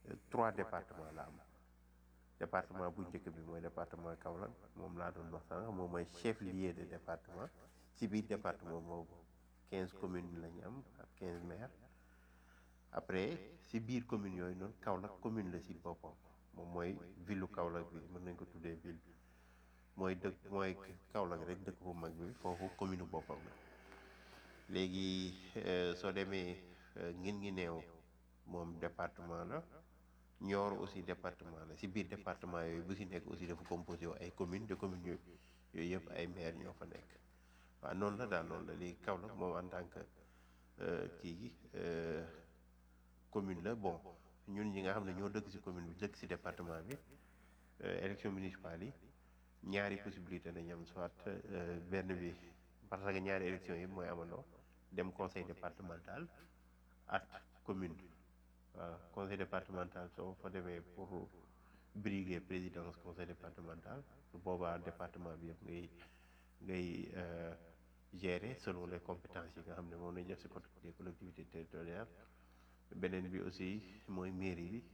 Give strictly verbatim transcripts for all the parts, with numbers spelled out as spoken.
trois départements la am département bu njëkk bi mooy département Kaolack moom laa doon wax sànq moom mooy chef lieu de département ci biir département boobu quinze communes la ñu am ak quinze maires après si biir communes yooyu noonu Kaolack commune la si boppam moom mooy ville u Kaolack bi mën nañ ko tuddee ville mooy dëkk mooy Kaolack rek dëkk bu mag bi foofu commune boppam la léegi soo demee ngin ngi neew moom département la Nioro aussi département la si biir département yooyu bu si nekk aussi dafa composé wu ay communes de communes yooyu yooyu yëpp ay maires ñoo fa nekk waaw noonu la daal noonu la léegi Kaolack moom en tant que kii commune la bon ñun ñi nga xam ne ñoo dëkk si commune bi dëkk si département bi élection municipale yi ñaari possibilité nañ am soit benn bi parce que ñaari élection yi mooy amandoo dem conseil départemental ak commune waaw conseil départemental soo fa demee pour briguer présidence conseil départemental su boobaa département bi yëpp ngay ngay gérer selon les compétences yi nga xam ne moom lañ def si côté des collectivités territoriales beneen bi aussi mooy mairie bi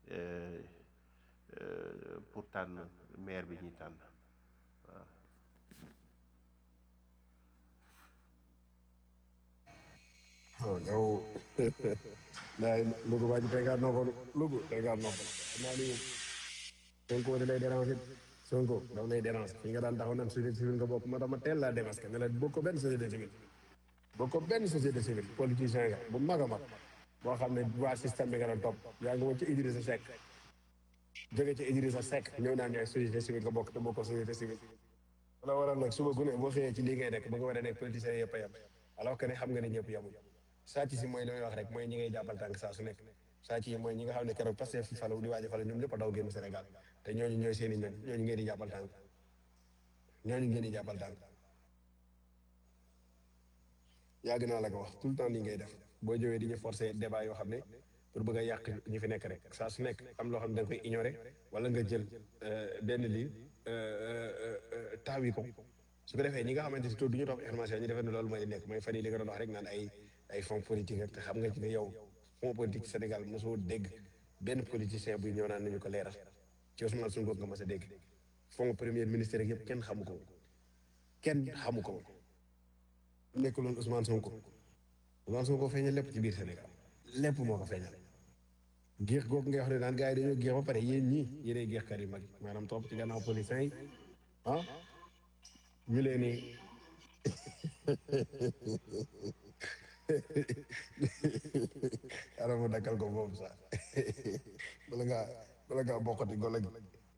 pour tànn maire bi ñuy tànn waaw. oh yow daay Louga waa ji tey ngaa noppalu Louga tey ngaa noppalu xam naa ni Sonko di lay déranger Sonko daf lay déranger fii nga daan taxaw naan société civile nga bokk ma tax ma teel laa démasqué ne la bokkoo benn société civile bokkoo benn société civile politicien nga bu mag a mag boo xam ne waa système bi nga doon topp yaa ngi woon ci Idrissa Seck jóge ci Idrissa Seck ñëw naan ñooy société civile nga bokk te bokkoo société civile wala waral nag suba gu ne boo xëyee ci lii ngay nekk ba nga war a nekk politicien yëpp a yem alors que ne xam nga ne ñëpp yemuñ sàcc si mooy li may wax rek mooy ñi ngay jàppal tànk saa su nekk sàcc yi mooy ñi nga xam ne keroog Pastef fi falu di waaj a falu ñoom ñëpp a daw génn Sénégal te ñooñu ñooy seen i ñoñ ñooñu ngeen di jàppal tànk ñooñu ngeen di jàppal tànk yàgg naa la ko wax tout le temps nii ngay def boo ñëwee di ñu forcer débat yoo xam ne pour bëgg a yàq ñi fi nekk rek saa su nekk am loo xam ne da nga koy ignorer wala nga jël benn lii taawi ko su ko defee ñi nga xamante si toog du ñu topp information ñu defee ne loolu mooy nekk mooy fan yii li nga doon wax rek naan ay ay fonds politique rek te xam nga ci ne yow fonds politique Sénégal mosoo dégg benn politicien buy ñëw naan nañu ko leeral ci Ousmane Sonko nga mos a dégg fonds premier ministre rek yëpp kenn xamu ko kenn xamu ko nekkul woon Ousmane Sonko Ousmane Sonko feeñal lépp ci biir Sénégal lépp moo ko feeñal géex googu nga wax ne naan gars yi dañoo géex ba pare yéen ñii yéenay géexkat yu mag yi maanaam topp ci gannaaw policiers yi ah ñu leen ni ara ma dakkal ko boobu sax bala ngaa bala ngaa bokkati golo gi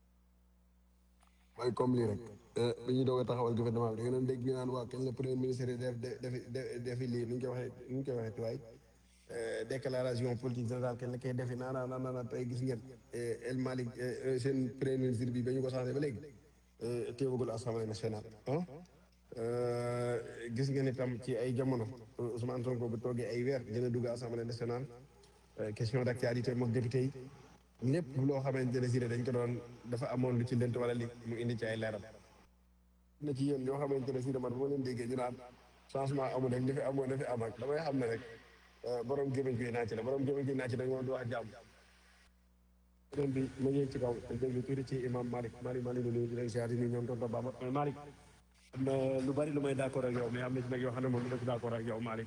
mooy comme lii rek bi ñu doog a taxawal gouvernement bi da nga doon dégg ñu naan waa kañ la premier ministre yi def def defi lii nu ñu koy waxee nu ñu koy waxee tuwaay déclaration politique générale kenn la koy defi naa naa naa naa tey gis ngeen El Malick seen premier ministre bi ba ñu ko changé ba léegi teewagul assemblée nationale ah gis ngeen itam ci ay jamono Ousmane Sonko bu toogee ay weer dina dugg assemblée nationale question d'actualité moom député yi lépp loo xamante ne si ne dañ ko doon dafa amoon lu ci lënt wala li mu indi ci ay leeral na ci yéen ñoo xamante ne si ne man boo leen déggee ñu naan changement amul rek li fi amoon dafi am ak damay xam ne rek borom gémmiñ gi naa ci la borom gémmiñ gi naa ci dañ woon di wax jàmm beneen bi ma yéeg ci kaw te déglu tuuti ci imam Malick Malick Malick nuyu di leen siyaar yi ñoom tonton Baba mais Malick am na lu bari lu may d'accord ak yow mais am na ci nag yoo xam ne moom def d'accord ak yow Malick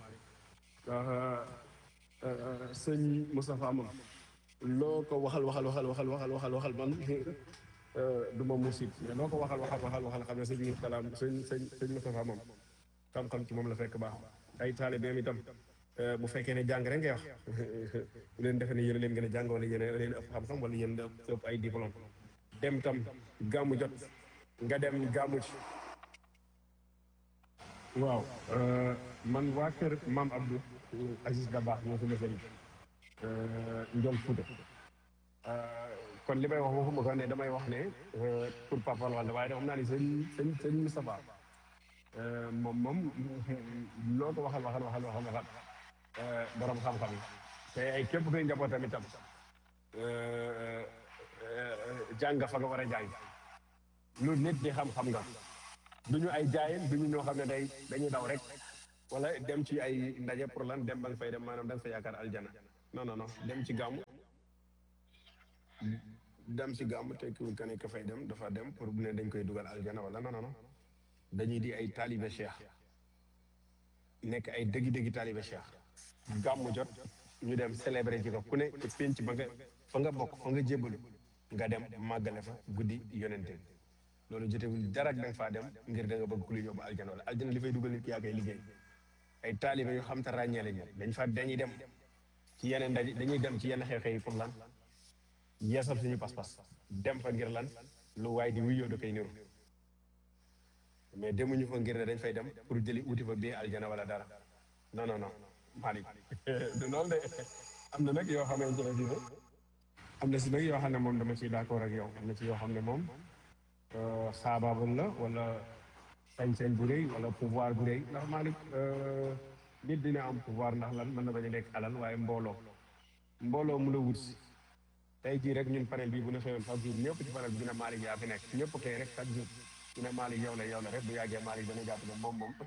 ndax sëñ Moustapha moom loo ko waxal waxal waxal waxal waxal waxal waxal man du ma musit mais loo ko waxal waxal waxal waxal xam ne sëñ bi salaam sëñ sëñ sëñ Moustapha moom xam-xam ci moom la fekk baax ay taalibeem itam bu fekkee ne jàng rek ngay wax bu leen defee ne yéen a leen gën a jàng wala yéen a leen ëpp xam-xam wala yéen a ëpp ay diplôme dem tam gàmmu jot nga dem gàmmu ci waaw man waa kër Maam Abdou Aziz Dabakh ñoo ko mësali Ndiol Fouta kon li may wax waxuma ko ne damay wax ne pour Papa Wade waaye de xam naa ni sëñ sëñ sëñ Moustapha moom moom loo ko waxal waxal waxal waxal waxal borom xam-xam yi te ay képp kuy njabootam itam jàng fa nga war a jàng lu nit di xam-xam nga du ñu ay jaayeen du ñu ñoo xam ne day dañuy daw rek wala dem ci ay ndaje pour lan dem ba nga fay dem maanaam da nga fa yaakaar aljana non non non dem ci gàmmu dem si gàmm tekkiwul ka ne ka fay dem dafa dem pour bu ne dañ koy dugal aljana wala non non non dañuy di ay taalibe cheikh nekk ay dëggi-dëggi taalibe cheikh gàmm jot ñu dem célébrer ji ko ku ne ci pénc ba nga fa nga bokk fa nga jébbalu nga dem màggale fa guddi yonente bi loolu jotewul dara ak da nga faa dem ngir da nga bëgg ku lu yóbbu aljana wala aljana li fay dugal nit ki yaa koy liggéey ay taalibe yu xam te ràññee lañ dañ fa dañuy dem ci yeneen ndaje dañuy dem ci yenn xew-xew yi pour lan yeesal suñu pas-pas dem fa ngir lan lu waay di wuyoo da koy niru mais demuñu fa ngir ne dañ fay dem pour jëli wuti fa bii aljana wala dara non non non Malick du noonu de am na nag yoo xamante ne bii am na si nag yoo xam ne moom dama ciy d'accord ak yow am na ci yoo xam ne moom xaabaabal la wala sañ-sañ bu rëy wala pouvoir bu rëy ndax Malick nit dina am pouvoir ndax lan mën na bañ a nekk alal waaye mbooloo mbooloo mu la wut si tey jii rek ñun panel bii bu ñu xëyoon chaque jour ñëpp ci panel bi ñu ne Malick yaa fi nekk ñëpp kay rek chaque jour ñu ne Malick yow la yow la rek bu yàggee Malick dana jàpp ne moom moom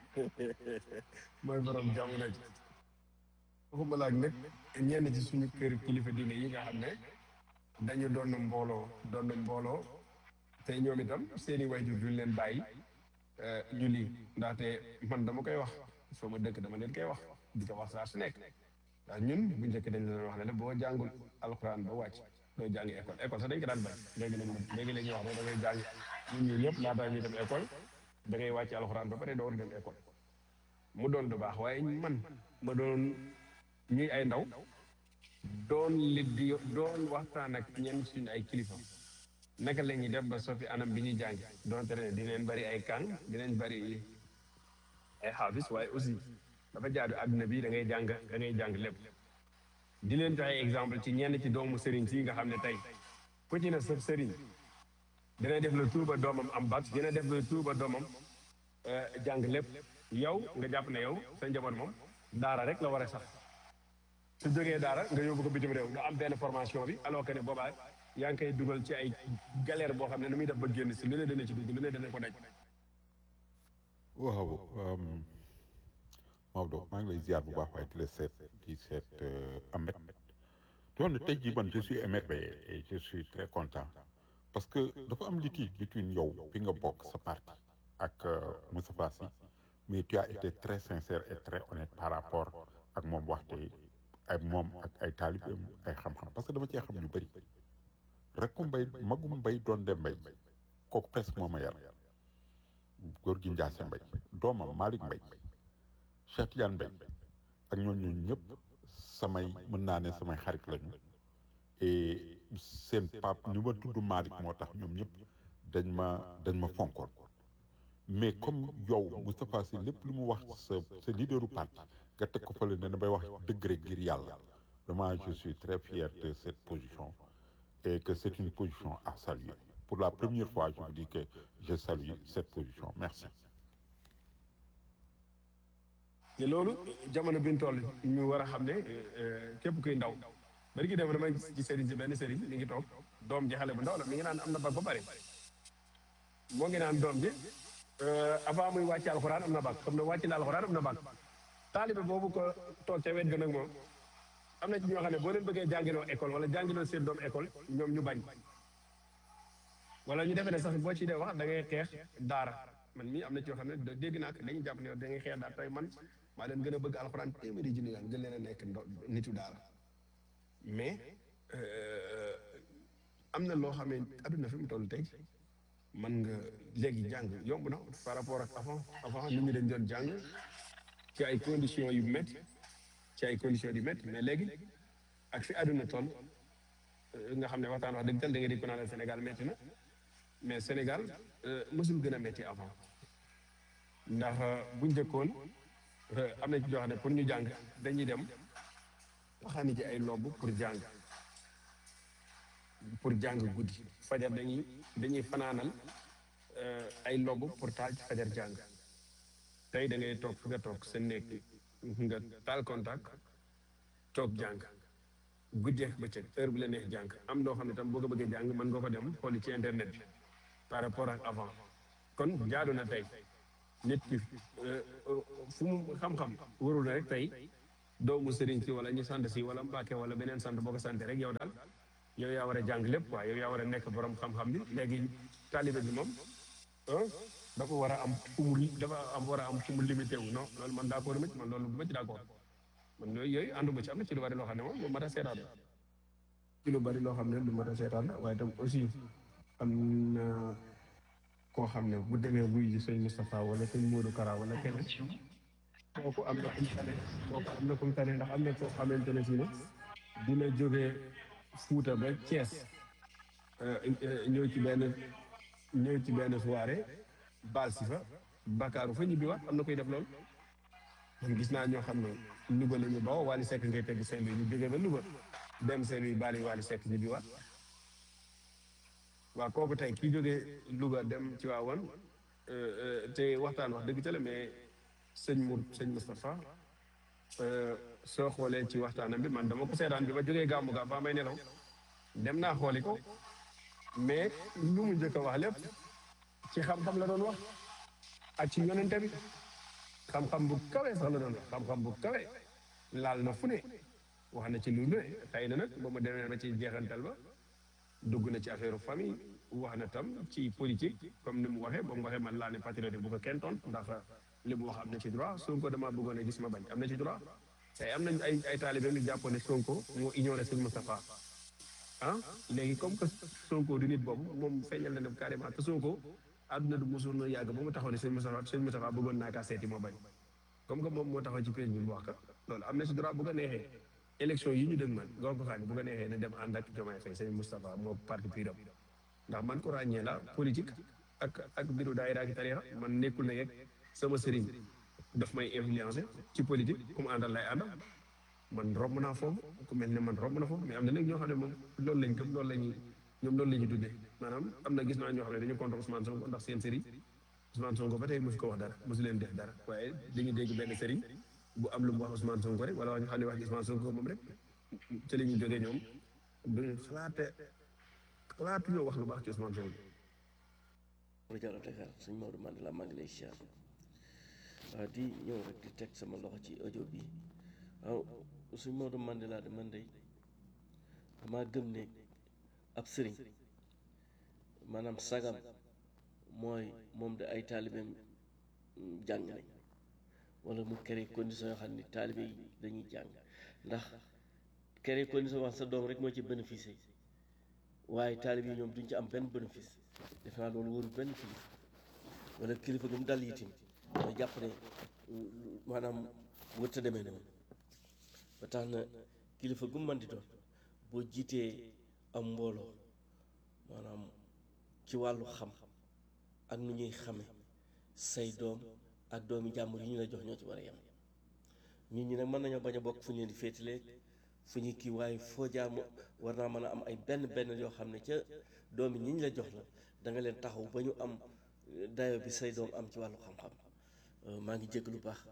mooy borom jamono ji waxuma laak nag ñenn ci suñu kër kilifa diine yi nga xam ne dañu doon mbooloo doon mbooloo te ñoom itam seeni waajur duñ leen bàyyi ñu lii ndaxte man dama koy wax soo ma dëkk dama leen koy wax di ko wax saa su nekk ndax ñun bu njëkk dañ leen wax ne la boo jàngul alxuraan ba wàcc doo jàngi école école sax dañ ko daan bañ léegi lañ léegi la ñuy wax ne da ngay jàng ñun ñii ñëpp laata ñuy dem école da ngay wàcc alxuraan ba pare doo war dem école mu doon lu baax waaye man ma doon ñuy ay ndaw doon li di doon waxtaan ak ñenn suñu ay kilifa naka la ñuy def ba soppi anam bi ñuy jàng donte ne dinañ bari ay kàng dinañ bari ay xaafis waaye aussi dafa jaadu àdduna bi da ngay jàng da ngay jàng lépp di leen joxe exemple ci ñenn ci doomu sëriñ si nga xam ne tey ku ci ne sëf sëriñ dina def le tout ba doomam am bac dina def le tout ba doomam jàng lépp yow nga jàpp ne yow sa njaboot moom daara rek la war a sax su jógee daara nga yóbbu ko bitim réew nga am benn formation bi alors que ne boobaa yaa ngi koy dugal ci ay galère boo xam ne nu muy def ba génn si lu ne dana ci dugg lu ne dana ko daj. waaw Maodo maa ngi lay ziar bu baax waaye di la seet di seet Ahmed doon tey jii man je suis émerveillé et je suis très content parce que dafa am litige between yow fi nga bokk sa parti ak Moustapha Sy mais tu as été très sincère et très honnête par rapport ak moom waxte ay moom ak ay taalibeem ay xam-xam parce que dama cee xam ñu bëri rek ku mbay magum mbay doon de mbay kooku presque moo ma yar góor gi Ndiasse Mbay doomam Malick Mbay Cheikh Tidiane Mbay ak ñooñu ñëpp samay mën naa ne samay xarit lañu et seen pap ñu ma tudd Malick moo tax ñoom ñëpp dañ ma dañ ma fonkoon mais comme yow Moustapha Sy lépp lu mu wax sa sa leaderu parti nga teg ko fële ne bay wax dëgg rek ngir yàlla vraiment je suis très fier de cette position et que c'est une position à saluer pour la première fois je vous dis que je salue cette position merci. te loolu jamono bi ñu toll ñu war a xam ne képp kuy ndaw bari gi dem damay gis ci sëriñ si benn sëriñ mi ngi toog doom ji xale bu ndaw la mi ngi naan am na bag ba pare moo ngi naan doom ji avant muy wàcc alxuraan am na bag xam ne wàcc na alxuraan am na bag taalibe boobu ko toog ca wet ga nag moom am na ci ñoo xam ne boo leen bëggee jàngiloo école wala jàngiloo seen doom école ñoom ñu bañ wala ñu defee ne sax boo ci dee wax da ngay xeex daara man mii am na ci yoo xam ne dégg naa ko dañuy jàpp ne da ngay xeex daara tey man maa leen gën a bëgg alxuraan téeméeri junni yoon gën leen a nekk nitu daara mais am na loo xam ne adduna fi mu toll tey man nga léegi jàng yomb na par rapport ak avant avant nit ñi dañ doon jàng ci ay conditions yu métti ci ay conditions yu métti mais léegi ak fi adduna toll nga xam ne waxtaan wax dëgg tal da nga di ko naan Sénégal métti na mais Sénégal mësul gën a métti avant ndax bu njëkkoon am na ci joo xam ne pour ñu jàng dañuy dem taxaani ci ay lobb pour jàng pour jàng guddi fajar dañuy dañuy fanaanal ay lobb pour taal ci fajar jàng tey da ngay toog fi nga toog sa néeg nga taal contact toog jàng guddi ak bëccëg heure bu la neex jàng am loo xam ne tam boo ko bëggee jàng mën nga ko dem xooli ci internet bi par rapport ak avant kon jaadu na tey nit ki fu mu xam-xam warul na rek tey doomu sëriñ si wala ñu sant si wala Mbàkke wala beneen sant boo ko sant rek yow daal yow yaa war a jàng lépp quoi yow yaa war a nekk borom xam-xam bi léegi taalibe bi moom ah dafa war a am fu mu dafa am war a am fu mu limité wu non loolu man d'accord ma ci man loolu du ma ci d'accord man yooyu yooyu ànduma ci am na ci lu bari loo xam ne moom lu mat a seetaan la ci lu bari loo xam ne lu mat a seetaan la waaye tam aussi am na koo xam ne bu demee buy ji sëñ Moustapha wala sëñ Modou Kara wala keneen kooku am na kum tane kooku am na kum tane ndax am na koo xamante ne si ne dina jógee Fuuta ba Thiès ñëw ci benn ñëw ci benn soirée baal si fa bakaaru fa ñibbiwaat am na koy def loolu man gis naa ñoo xam ne Louga la ñu bawoo Wally Seck ngay teg Saint-Louis ñu jógee ba Louga dem Saint-Louis baali Wally Seck ñibbiwaat waaw kooku tey ki jógee Louga dem ci waawan te waxtaan wax dëgg ca la mais sëñ Mour sëñ Moustapha soo xoolee ci waxtaanam bi man dama ko seetaan bi ma jógee gàmmu ga ba may nelaw dem naa xooli ko mais lu mu njëkk a wax lépp ci xam-xam la doon wax ak ci yonente bi xam-xam bu kawe sax la doon wax xam-xam bu kawe laal na fu ne wax na ci lu ne xëy na nag ba mu demee ba ci jeexantal ba dugg na ci affaire famille wax na tam ci politique comme ni mu waxee ba mu waxee man laa ne patriote bu ko kenn tontu ndax li mu wax am na ci droit Sonko damaa bëggoon a gis ma bañ am na ci droit tey am nañ ay ay taalibe ñu jàppoon ne Sonko moo ignoré sëñ Moustapha ah léegi comme que Sonko du nit boobu moom feeñal na ne carrément te Sonko àdduna du mosul na yàgg ba mu taxaw ne sëñ Moustapha sëñ Moustapha bëggoon naa kaa seeti moo bañ comme que moom moo taxaw ci page bi mu wax ka loolu am na ci droit bu ko neexee élection yi ñu dëg man nga ko xam ne bu ko neexee ne dem ànd ak Diomaye Faye sëñ Moustapha moo parti piram ndax man ko ràññee la politique ak ak biiru daayira ak tarixa man nekkul ne rek sama sëriñ daf may influencé ci politique ku mu àndal lay àndal man romb naa foofu ku mel ne man romb na foofu mais am na léegi ñoo xam ne moom loolu lañ gëm loolu la ñuy ñoom loolu la ñuy dundee maanaam am na gis naa ñoo xam ne dañu contre Ousmane Sonko ndax seen sëriñ Ousmane Sonko ba tey mosu ko wax dara mosu leen def dara waaye dañuy dégg benn sëriñ bu am lu mu wax Ousmane Sonko rek wala ñu xam ne wax Ousmane Sonko moom rek ci la ñuy jógee ñoom duñu xalaate xalaatu ñoo wax lu baax ci Ousmane Sonko. jërëjëf Dakar sëñ Maodo Mandela maa ngi lay siyaar waaw di ñëw rek di teg sama loxo ci audio bi waaw sëñ Maodo Mandela de man de damaa gëm ne ab sëriñ maanaam sagam mooy moom de ay taalibeem jàng nañ wala mu créé condition yoo xam ne taalibe yi dañuy jàng ndax créé condition wax sa doom rek moo ci bénéficier waaye taalibe yi ñoom duñ ci am benn bénéfice defe naa loolu warul benn kilifa wala kilifa gu mu dal itam nga jàpp ne maanaam wër ta demee noonu ba tax na kilifa gu mu mën di doon boo jiitee am mbooloo maanaam ci wàllu xam ak nu ñuy xame say doom ak doomi jàmbur yi ñu la jox ñoo ci war a yem nit ñi nag mën nañoo bañ a bokk fu ñu leen di féetalee fu ñu kii waaye foo jaamu war naa mën a am ay benn benn yoo xam ne ca doomi ñi ñu la jox la da nga leen taxaw ba ñu am dayo bi say doom am ci wàllu xam-xam maa ngi jégg lu baax.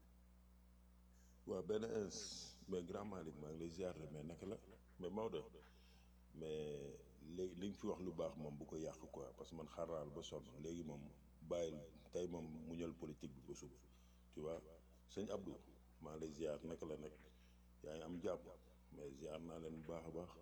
waaw benn ins mais grand Malick maa ngi lay ziar mais naka la mais Maodo mais léegi li nga fi wax lu baax moom bu ko yàq quoi parce que man xaaral ba sonn léegi moom bàyyil tey moom mu ñël politique bi ba suba tu vois sëñ Abdou maa ngi lay ziar naka la nag yaa ngi am jàpp mais ziar naa leen bu baax a baax.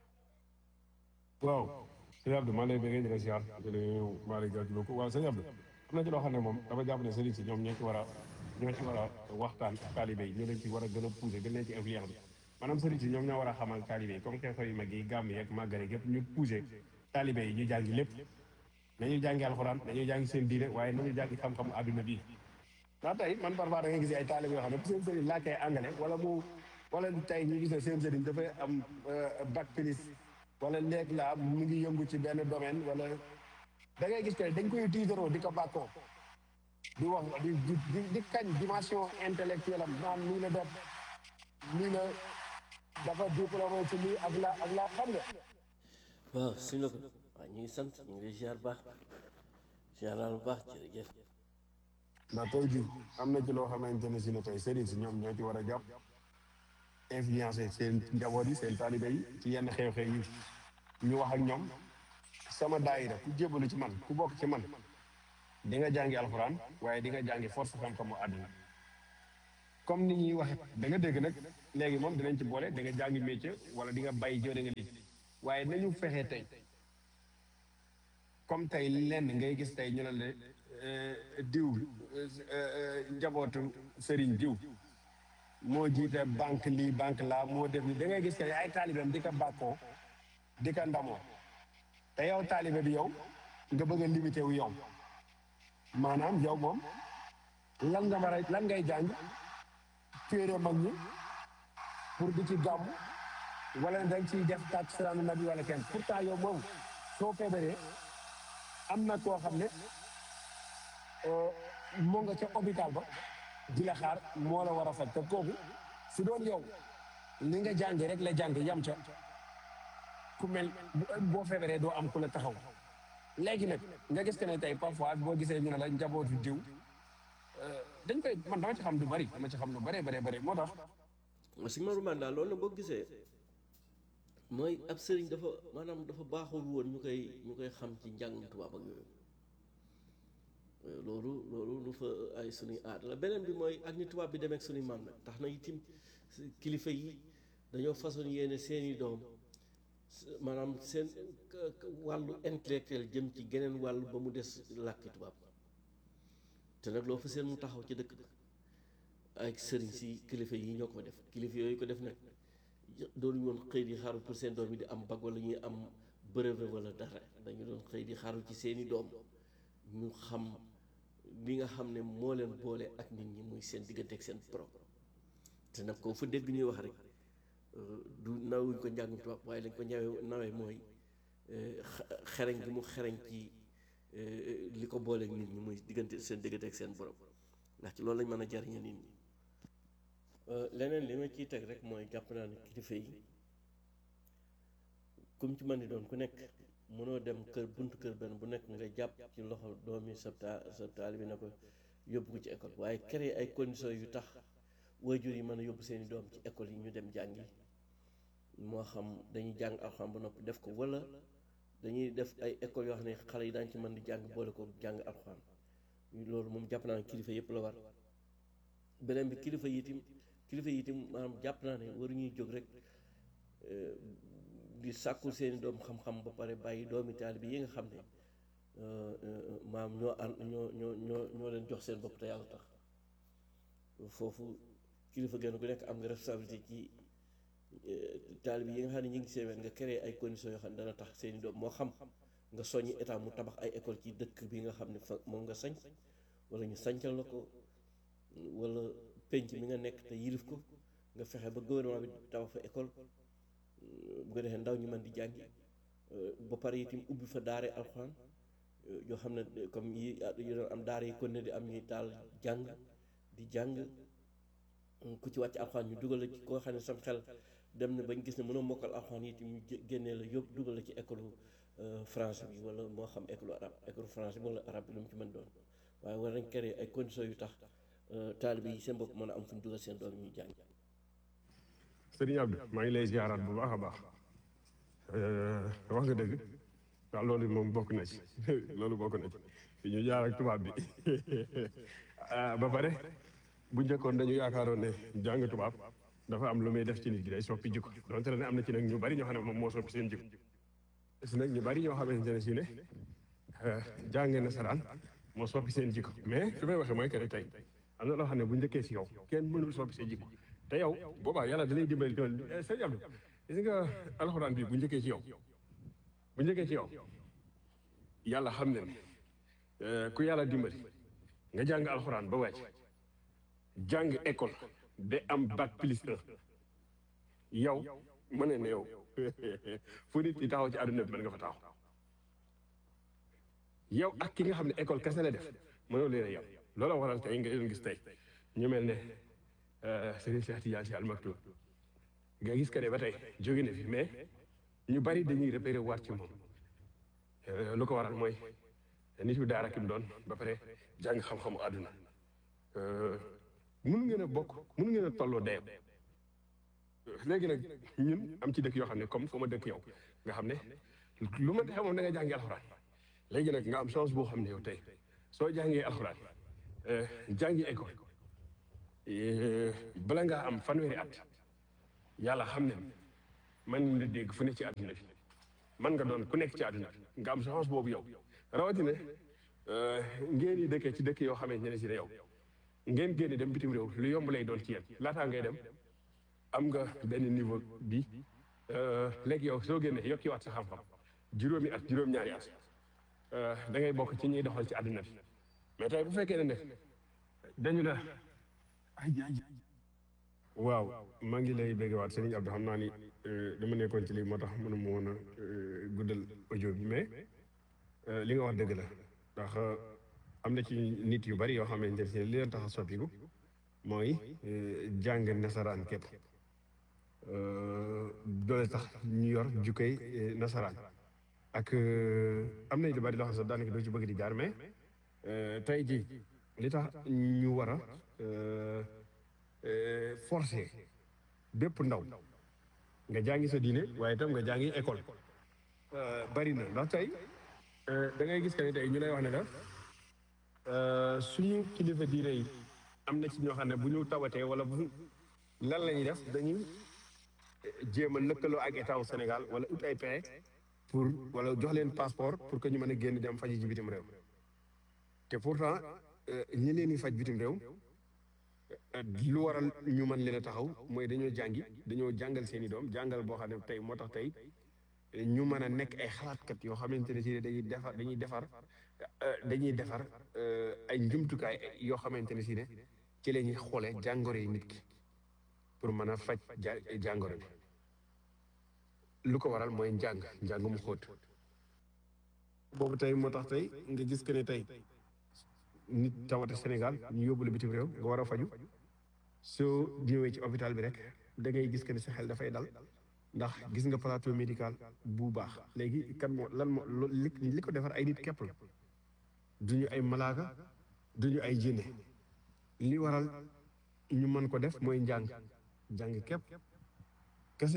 waaw sëñ Abdou maa ngi lay bëggee di la ziar di la maa ngi lay gërëm ko waaw sëñ Abdou am na ci loo xam ne moom dafa jàpp ne sëriñ si ñoom ñoo ci war a ñoo ci war a waxtaan ak taalibe yi ñoo leen ci war a gën a poussé gën leen ci influence bi maanaam sëriñ si ñoom ñoo war a xamal taalibe yi comme xew-xew yu mag yi gàmm yeeg màggale yëpp ñu poussé taalibe yi ñu jàngi lépp nañu jàngi alxuraan nañu jàngi seen diine waaye nañu jàngi xam-xam àdduna bi ndax tey man parfois da ngay gis ay taalibe yoo xam ne seen sëriñ laajtee anglais wala mu wala tey ñu gis ne seen sëriñ dafay am bac plus wala léeg la am mu ngi yëngu ci benn domaine wala da ngay gis que dañ koy tiitaroo di ko bàkkoo di wax di di di kañ dimension intellectuelle am naan nii la def nii la dafa diplômé ci lii ak la ak la xam nga. waaw suñ la ko waaw ñu ngi sant ñu ngi lay ziar baax ziar naa lu baax jërëjëf. ndax tey jii am na ci loo xamante ne si ne tey sëriñ si ñoom ñoo ci war a jàpp influencé seen njaboot yi seen taalibe yi ci yenn xew-xew yi ñu wax ak ñoom sama daayira ku jébbalu ci man ku bokk ci man di nga jàngi alxuraan waaye di nga jàngi force xam-xamu àdduna comme ni ñuy waxe da nga dégg nag léegi moom dinañ ci boole da nga jàngi métier wala di nga bay joo da nga lii waaye nañu fexe tey comme tey lenn ngay gis tey ñu ne la diw njabootu sëriñ diw moo jiite banque lii banque laa moo def ni da ngay gis que ay taalibeem di ko bàkkoo di ko ndamoo te yow taalibe bi yow nga bëgg a limité wu yow maanaam yow moom lan nga war a lan ngay jàng téere mag ñi pour di ci gàmm wala dañ ciy def tàkk salaanu nabi wala kenn pourtant yow moom soo feebaree am na koo xam ne moo nga ca hôpital ba di la xaar moo la war a faj te kooku su doon yow li nga jàngi rek la jàng yam ca ku mel boo feebaree doo am ku la taxaw léegi nag nga gis que ne tey parfois boo gisee ñu ne la njabootu diw dañ koy man dama ci xam lu bari dama ci xam lu bari bari bari moo tax si Maodo man daal loolu la boo gisee mooy ab sëriñ dafa maanaam dafa baaxul woon ñu koy ñu koy xam ci njàngum tubaab ak yooyu loolu loolu lu fa ay suñuy aada la beneen bi mooy ak ni tubaab bi demee ak suñuy maam nag tax na itim kilifa yi dañoo façon yéene seeni doom maanaam seen wàllu intellectuel jëm ci geneen wàll ba mu des làkki tubaab te nag loo fa seen mu taxaw ci dëkk ba ay sëriñ si kilifa yi ñoo ko def kilifa yooyu ko def nag doon woon xëy di xaaru pour seen doom yi di am bac wala ñuy am brevet wala dara dañu doon xëy di xaaru ci seeni doom ñu xam li nga xam ne moo leen boole ak nit ñi muy seen diggante ak seen borom te nag koo fa dégg ñuy wax rek du nawuñ ko njàngum tubaab waaye lañ ko ñawee nawee mooy xereñ gi mu xereñ ci li ko booleeg nit ñi muy diggante seen diggante ak seen borom ndax ci loolu lañ mën a jariñe nit ñi leneen li ma ciy teg rek mooy jàpp naa ne kilifa yi kum ci mën di doon ku nekk mënoo dem kër buntu kër benn bu nekk nga jàpp ci loxo doomi sa ta sa taali bi na ko yóbbu ko ci école waaye créer ay conditions yu tax waajur yi mën a yóbbu seeni doom ci école yi ñu dem jàngi moo xam dañuy jàng alxuraan ba noppi def ko wala dañuy def ay écoles yoo xam ne xale yi daañu ci mën di jàng boole ko jàng alxuraan loolu moom jàpp naa ne kilifa yëpp la war beneen bi kilifa yi itam kilifa yi itam maanaam jàpp naa ne waruñuy jóg rek di sàkkul seeni doom xam-xam ba pare bàyyi doomi taalibe yi nga xam ne maam ñoo ànd ñoo ñoo ñoo ñoo leen jox seen bopp te yàlla tax foofu kilifa gën ku nekk am nga responsabilité ci taalibe yi nga xam ne ñu ngi seen wet nga créer ay conditions yoo xam ne dana tax seeni doom moo xam nga soññi état mu tabax ay école ci dëkk bi nga xam ne fa moom nga sañ wala ñu sañcal la ko wala penc mi nga nekk te yilif ko nga fexe ba gouvernement bi tabax fa école bu ko defee ndaw ñu mën di jàngi ba pare itam ubbi fa daare alxuraan yoo xam ne comme yi yu doon am daara yi kon ne di am ñuy taal jàng di jàng ku ci wàcc alxuraan ñu dugal la ci koo xam ne sam xel dem na bañ gis ne mënoo mokkal alxuraan itam ñu génnee la yóbbu dugal la ci école français bi wala moo xam école arabe école français bi wala arabe bi lu mu ci mën doon waaye war nañ créer ay conditions yu tax taalibe yi seen bopp mën a am fu ñu dugal seen doom ñuy jàng. Sëriñ Abdou maa ngi lay ziaraat bu baax a baax wax nga dëgg waaw loolu moom bokk na ci loolu bokk na ci fi ñu jaar ak tubaab bi ba pare bu njëkkoon dañu yaakaaroon ne jàng tubaab dafa am lu muy def ci nit gi day soppi jikko donte ne am na ci nag ñu bari ñoo xam ne moom moo soppi seen jikko si nag ñu bari ñoo xamante ne si ne jàng nasaraan moo soppi seen jikko mais fi may waxee mooy que ne tey am na loo xam ne bu njëkkee si yow kenn mënul soppi seen jikko te yow boobaa yàlla da lay dimbali doon sëñ Abdou gis nga alxuraan bi bu njëkkee ci yow bu njëkkee ci yow yàlla xam ne ne ku yàlla dimbali nga jàng alxuraan ba wàcc jàng école ba am bac plus un yow ma ne ne yow fu nit yi taxaw ci àdduna bi mën nga fa taxaw yow ak ki nga xam ne école kese la def mënoo leen a yow loola waral tey nga leen gis tey ñu mel ne Serigne Cheikh Tidiane Sy Al Maktoum nga gis que ne ba tey jóge na fi mais ñu bari dañuy repéré waat ci moom lu ko waral mooy nit yu daara ki mu doon ba pare jàng xam-xamu àdduna mun ngeen a bokk mun ngeen a tolloo dayam léegi nag ñun am ci dëkk yoo xam ne comme fu ma dëkk yow nga xam ne lu ma taxee moom da nga jàngi alxuraan léegi nag nga am chance boo xam ne yow tey soo jàngee alxuraan jàngi école bala ngaa am fanweeri at yàlla xam ne man la dégg fu ne ci àdduna bi mën nga doon ku nekk ci àdduna nga am chance boobu yow rawatina ngeen di dëkkee ci dëkk yoo xamante ne si ne yow ngeen génne dem bitim réew lu yomb lay doon ci yéen laataa ngay dem am nga benn niveau bi léegi yow soo génnee yokkiwaat sa xam-xam juróomi at juróom-ñaari at da ngay bokk ci ñuy doxal ci àdduna bi mais tey bu fekkee ne ne dañu la waaw maa ngi lay béggewaat Serigne Abdou xam naa ni dama nekkoon ci lii moo tax mënu ma woon a guddal audio bi mais li nga wax dëgg la ndax am na ci nit yu bari yoo xamante ne li leen tax a soppiku mooy jàng nasaraan képp doole tax ñu yor jukkay nasaraan ak am na lu bari loo xam sax daanaka doo ci bëgg di jaar mais tey jii li tax ñu war a forcé bépp ndaw nga jàngi sa diine waaye itam nga jàngi école bari na ndax tey da ngay gis que ne tey ñu lay wax ne la suñu kilifa diine yi am na ci ñoo xam ne bu ñu tawatee wala bu lan la ñuy def dañuy jéem a lëkkaloo ak état wu Sénégal wala ut ay pexe pour wala jox leen passeport pour que ñu mën a génn dem faji ci bitim réew te pourtant ñi leen di faj bitim réew lu waral ñu mën leen a taxaw mooy dañoo jàngi dañoo jàngal seen i doom jàngal boo xam ne tey moo tax tey ñu mën a nekk ay xalaatkat yoo xamante ne si dañuy defar dañuy defar dañuy defar ay njumtukaay yoo xamante ne si ne ci la ñuy xoolee jàngoro yi nit ki pour mën a faj jàngoro bi lu ko waral mooy njàng njàng mu xóot boobu tey moo tax tey nga gis que ne tey nit tawate Sénégal ñu yóbbu la bitim réew nga war a faju soo ñëwee ci hôpital bi rek da ngay gis que ne sa xel dafay dal ndax gis nga plateau médical bu baax léegi kan moo lan moo li li ko defar ay nit képp la duñu ay malaaka duñu ay jinne li waral ñu mën ko def mooy njàng njàng képp kese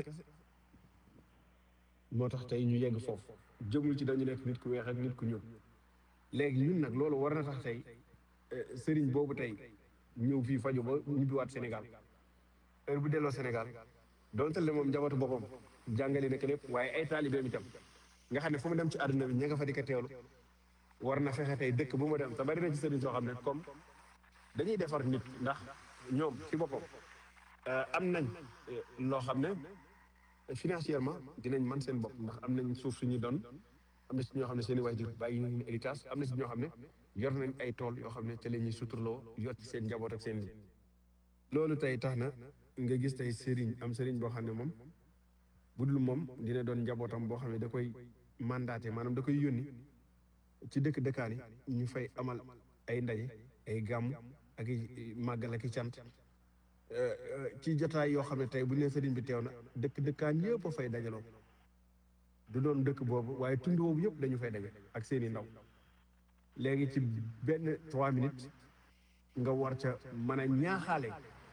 moo tax tey ñu yegg foofu jëmul ci dañu nekk nit ku weex ak nit ku ñuul léegi ñun nag loolu war na tax tey sëriñ boobu tey ñëw fii faju ba ñibbiwaat Sénégal heure bu delloo Sénégal donte le moom njabootu boppam jàngale na ko lépp waaye ay taalibeem itam nga xam ne fu mu dem ci àdduna bi ña nga fa di ko teewlu war na fexe tey dëkk bu mu dem te bari na ci sëriñ soo xam ne comme dañuy defar nit ndax ñoom ci boppam am nañ loo xam ne financièrement dinañ man seen bopp ndax am nañ suuf suñuy doon am na si ñoo xam ne seen i waajur bàyyi nañ héritage am na si ñoo xam ne yor nañ ay tool yoo xam ne te la ñuy suturloo yor ci seen njaboot ak seen li loolu tey tax na nga gis tey sëriñ am sëriñ boo xam ne moom bu dul moom dina doon njabootam boo xam ne da koy mandaté maanaam da koy yónni ci dëkk dëkkaan yi ñu fay amal ay ndaje ay gàmm ak i màggal ak i cant ci jotaay yoo xam ne tey bu ñu nee sëriñ bi teew na dëkk dëkkaan yëpp a fay dajaloo du doon dëkk boobu waaye tund boobu yëpp dañu fay daje ak seen i ndaw léegi ci benn trois minutes nga war ca mën a ñaaxaale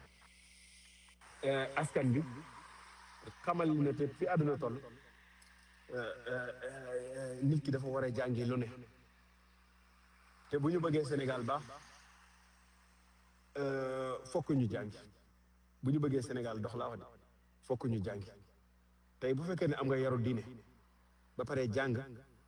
askan bi xamal ne te fi àdduna toll nit ki dafa war a jàngi lu ne te bu ñu bëggee Sénégal baax fokk ñu jàngi bu ñu bëggee Sénégal dox laa wax de fokk ñu jàngi tey bu fekkee ne am nga yaru diine ba pare jàng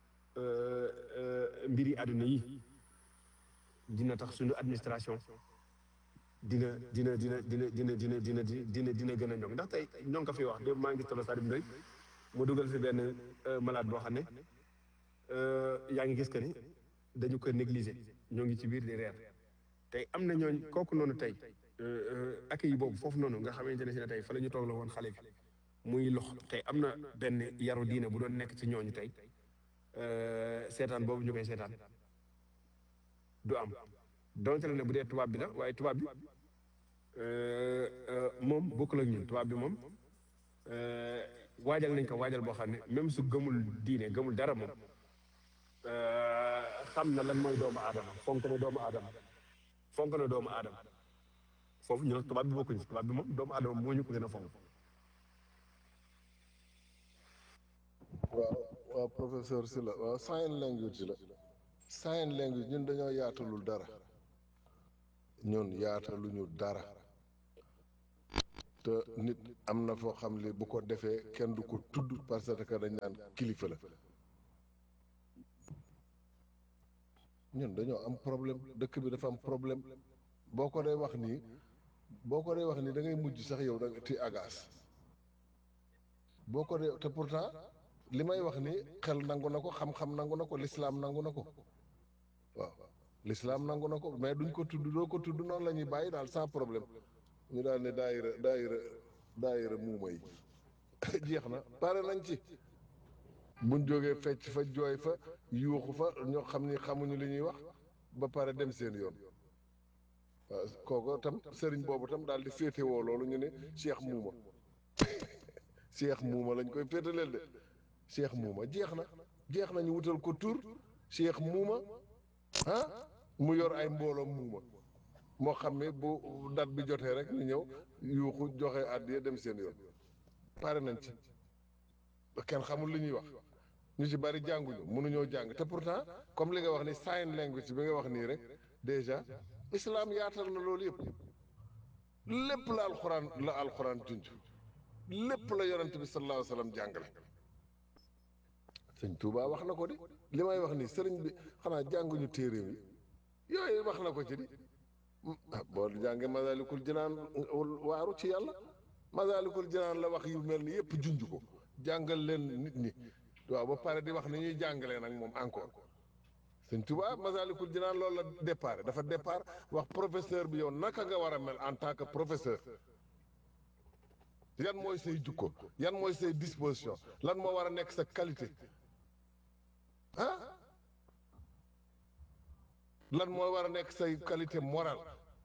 mbiri àdduna yi dina tax suñu administration dina dina dina dina dina dina dina dina dina gën a ñoŋ ndax tey ñoo ngi ko fi wax de maa ngi tolo Sadim Ndoy mu dugal fi benn malade boo xam ne yaa ngi gis que ni dañu ko négliger ñoo ngi ci biir di reer tey am na ñooñ kooku noonu tey accueil boobu foofu noonu nga xamante ne si ne tey fa la ñu toog la woon xale bi muy lox tey am na benn yaru diine bu doon nekk ci ñooñu tey seetaan boobu ñu koy seetaan du am donte la ne bu dee tubaab bi la waaye tubaab bi moom bokkul ak ñun tubaab bi moom waajal nañ ko waajal boo xam ne même su gëmul diine gëmul dara moom xam na lan mooy doomu aadama fonk na doomu aadama fonk na doomu aadama foofu ñu nag tubaab bi bokkuñu tubaab bi moom doomu aadama moo ñu ko gën a fonk. waaw waaw professeur Sylla waaw sign language la sign language ñun dañoo yaatalul dara ñun yaataluñu dara te nit am na foo xam li bu ko defee kenn du ko tudd parce que dañ naan kilifa la ñun dañoo am problème dëkk bi dafa am problème boo ko dee wax nii boo ko dee wax nii da ngay mujj sax yow da nga ti agaas boo ko dee te pourtant li may wax ni xel nangu na ko xam-xam nangu na ko lislaam nangu na ko waaw lislaam nangu na ko mais duñ ko tudd doo ko tudd noonu la ñuy bàyyi daal sans problème ñu daal ne daayira daayira daayira muuma yi jeex na pare nañ ci buñ jógee fecc fa jooy fa yuuxu fa ñoo xam ni xamuñu li ñuy wax ba pare dem seen yoon waaw kooku tam sëriñ boobu tam daal di féetewoo loolu ñu ne Cheikh Muuma Cheikh Muuma lañ koy féetaleel de Cheikh Muuma jeex na jeex na ñu wutal ko tur Cheikh Muuma ah mu yor ay mbooloom muuma moo xam ne bu date bi jotee rek ñu ñëw yuuxu joxe àddiya dem seen yoon pare nañ ci kenn xamul li ñuy wax ñu ci bari jànguñu mënuñoo jàng te pourtant comme li nga wax ni sign language bi nga wax nii rek déjà islam yaatal na loolu yëpp lépp la alxuraan la alxuraan junj lépp la yonent bi sallallahu alayhi wa sallam jàngale sëñ Touba wax na ko di li may wax nii sëriñ bi xanaa jànguñu téere bi yooyu wax na ko ci di ah boo jàngee Masaalikul Jinaan waaru ci yàlla Masaalikul Jinaan la wax yu mel ni yëpp junj ko jàngal leen nit ñi waaw ba pare di wax ni ñuy jàngalee nag moom encore sëñ Tuubaa Masaalikul Jinaan loolu la départ dafa départ wax professeur bi yow naka nga war a mel en tant que professeur yan mooy say jukko yan mooy say disposition lan moo war a nekk sa qualité ah lan moo war a nekk say qualité morale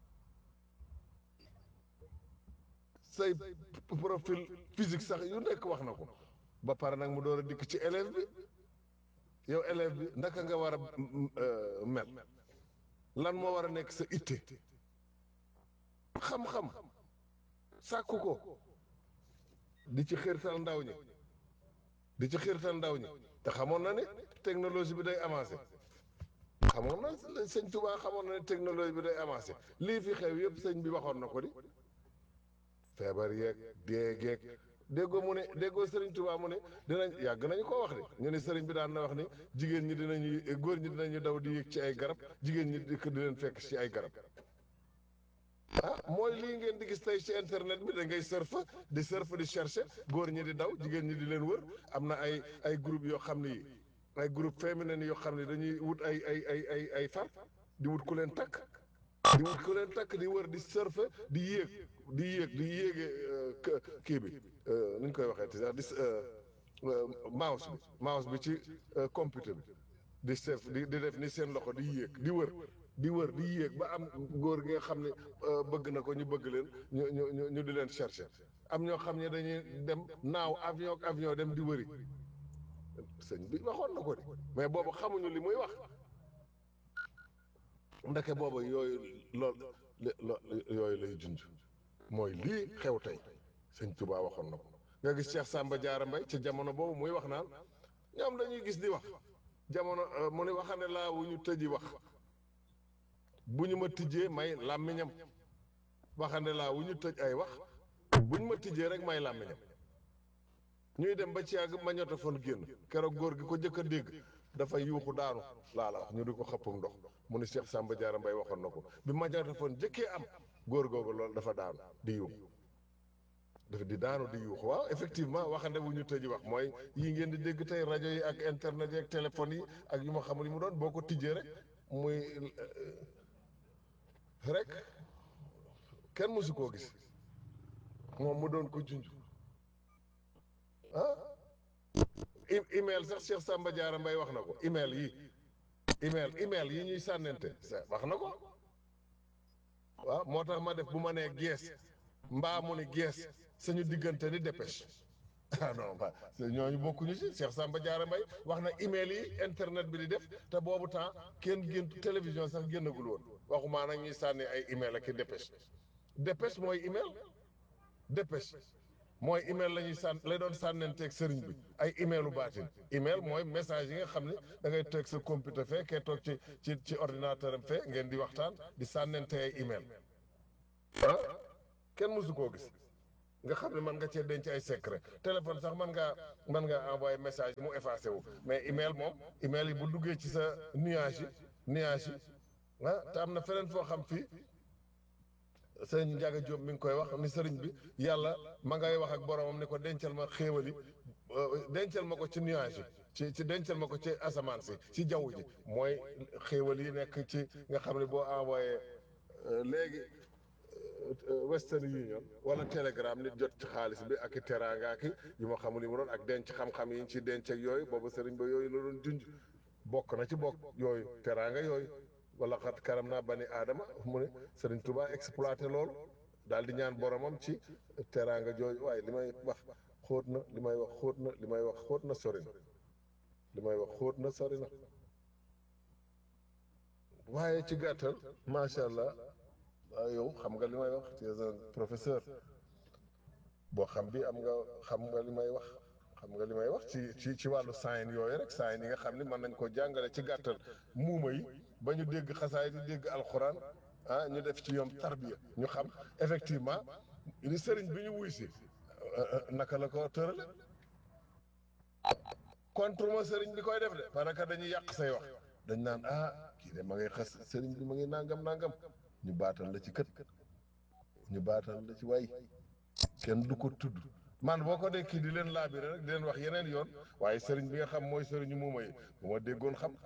say profil physique sax yu nekk wax na ko ba pare nag mu door a dikk ci élève bi yow élève bi naka nga war a mel lan moo war a nekk sa itte xam-xam sàkku ko di ci xiirtal ndaw ñi di ci xiirtal ndaw ñi te xamoon na ne technologie bi day avancé xamoon na sëñ Tuubaa xamoon na ne technologie bi day avancé lii fi xew yëpp sëñ bi waxoon na ko di feebar yeeg dee geeg déggoo mu ne déggoo sëriñ Tuubaa mu ne dinañ yàgg nañu ko wax de ñu ne sëriñ bi daan na wax ni jigéen ñi dinañu góor ñi dinañu daw di yéeg ci ay garab jigéen ñi di di leen fekk ci ay garab ah mooy lii ngeen di gis tey ci internet bi da ngay surf di surf di chercher góor ñi di daw jigéen ñi di leen wër am na ay ay groupe yoo xam ni ay groupe féminin yoo xam ne dañuy wut ay ay ay ay ay far di wut ku leen takk di wut ku leen takk di wër di surf di yéeg di yéeg di yéege kii bi nu ñu koy waxee ti sax di mouse bi mouse bi ci computer bi di chef di di def ni seen loxo di yéeg di wër di wër di yéeg ba am góor gi nga xam ne bëgg na ko ñu bëgg leen ñu ñu ñu di leen chercher am ñoo xam ne dañuy dem naaw avion ak avion dem di wëri sëñ bi waxoon na ko de mais boobu xamuñu li muy wax ndeke boobu yooyu lool yooyu lay junj mooy lii xew tey sëñ Tuubaa waxoon na ko nga gis Cheikh Samba Diarra Mbaye ci jamono boobu muy wax naan ñoom dañuy gis di wax jamono mu ne waxane laa wu ñu tëji wax bu ñu ma tijjee may làmmiñam waxande laa wu ñu tëj ay wax bu ñu ma tijjee rek may làmmiñam ñuy dem ba ci yàgg magnétophone génn keroog góor gi ko jëkk a dégg dafa yuuxu daanu laa la wax ñu di ko xëppam ndox mu ne Cheikh Samba Diarra Mbaye waxoon na ko bi magnétophone jëkkee am góor googu loolu dafa daanu di yuuxu dafa di daanu di yuuxu waaw effectivement waxande wu ñu tëji wax mooy yi ngeen di dégg tey rajo yi ak internet yi ak téléphone yi ak yu ma xamul yi mu doon boo ko tijjee rek muy rek kenn mësu koo gis moom mu doon ko junj ah email sax Cheikh Samba Diarra Mbaye wax na ko email yi email email yi ñuy sànnente wax na ko waaw moo tax ma def bu ma nee gees mbaa mu ni gees suñu diggante ni dépêche ah non ba ñooñu bokkuñu ci Cheikh Samba Diarra Mbaye wax na email yi internet bi di def te boobu temps kenn génn télévision sax génnagul woon waxumaa nag ñuy sànni ay email ak i dépêche dépêche mooy email dépêche mooy email la ñuy sànn lay doon sànnenteeg sëriñ bi ay emailu baatin email mooy message yi nga xam ne da ngay toog sa computer fee kee toog ci ci ci ordinateur am fee ngeen di waxtaan di sànnente ay email ah kenn mësu koo gis nga xam ne mën nga cee denc ay secret téléphone sax mën ngaa mën nga envoyé message mu effacé wu mais email moom email yi bu duggee ci sa nuage yi nuage yi ah te am na feneen foo xam fii sëñ Ndiaga Diop mi ngi koy wax ni sëriñ bi yàlla ma ngay wax ak boromam ni ko dencal ma xéewal yi dencal ma ko ci nuage yi ci ci dencal ma ko ci asamaan si ci jaww ji mooy xéewal yi nekk ci nga xam ne boo envoyé léegi Western Union wala Telegram nit jot ci xaalis bi ak i teraanga ak yu ma xamul yi mu doon ak denc xam-xam yi ñu ci denc ak yooyu boobu sëriñ ba yooyu la doon junj bokk na ci bokk yooyu teraanga yooyu wala xat karam naa bani aadama mu ne sëriñ Tuubaa exploité loolu daal di ñaan boromam ci teraanga jooyu waaye li may wax xóot na li may wax xóot na li may wax xóot na sori na li may wax xóot na sori na waaye ci gàttal macha allah waaw yow xam nga li may wax tu es un professeur boo xam bi am nga xam nga li may wax xam nga li may wax ci ci ci wàllu sign yooyu rek sign yi nga xam ni mën nañ ko jàngale ci gàttal muuma yi ba ñu dégg xasaay di dégg alxuraan ah ñu def ci ñoom tarbiya ñu xam effectivement li sëriñ bi ñu wuy si naka la ko tërale contre ma sëriñ bi koy def de parce que dañuy yàq say wax dañ naan ah kii de ma ngay xas sëriñ bi ma ngi nangam nangam ñu baatal la ci kët ñu baatal la ci way kenn du ko tudd man boo ko dee kii di leen laabire rek di leen wax yeneen yoon waaye sëriñ bi nga xam mooy sëriñu muuma yi bu ma déggoon xam